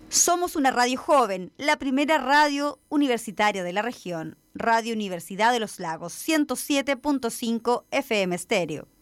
Somos una radio joven, la primera radio universitaria de la región. Radio Universidad de los Lagos, 107.5 FM Estéreo.